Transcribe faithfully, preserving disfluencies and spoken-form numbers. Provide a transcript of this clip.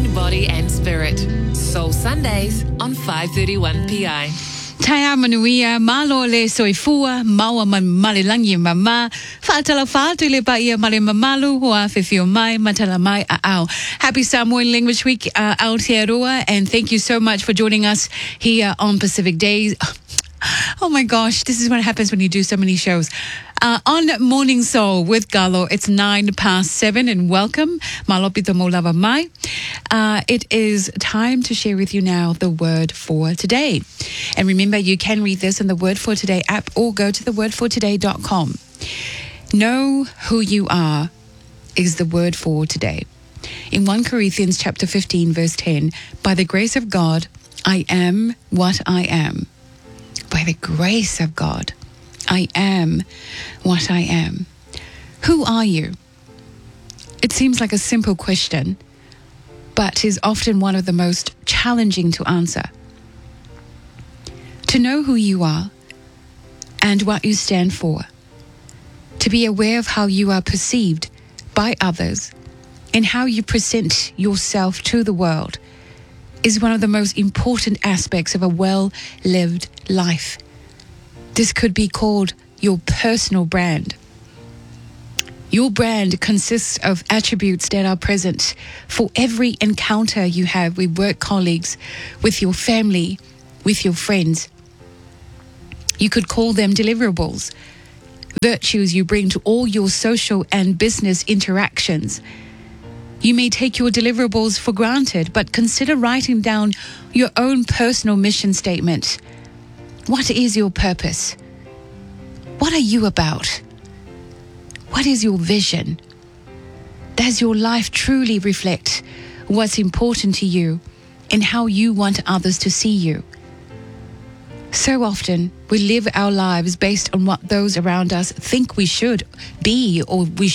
mind, body and spirit. Soul Sundays on five thirty-one P I. Taya manuia, malo le soifua, maua man malilangi mama, fatala fatu le paia male mamalu, hoa fifio mai, matala mai a au. Happy Samoan Language Week, uh, Aotearoa, and thank you so much for joining us here on Pacific Days. Oh my gosh, this is what happens when you do so many shows. Uh, on Morning Soul with Galo, it's nine past seven, and welcome. Malopito mo lava mai. Uh, it is time to share with you now the word for today. And remember, you can read this in the Word for Today app or go to the word for today dot com. Know who you are is the word for today. In First Corinthians chapter fifteen, verse ten, by the grace of God, I am what I am. By the grace of God, I am what I am. Who are you? It seems like a simple question, but is often one of the most challenging to answer. To know who you are and what you stand for, to be aware of how you are perceived by others and how you present yourself to the world, is one of the most important aspects of a well-lived life. This could be called your personal brand. Your brand consists of attributes that are present for every encounter you have with work colleagues, with your family, with your friends. You could call them deliverables, virtues you bring to all your social and business interactions. You may take your deliverables for granted, but consider writing down your own personal mission statement. What is your purpose? What are you about? What is your vision? Does your life truly reflect what's important to you and how you want others to see you? So often, we live our lives based on what those around us think we should be or we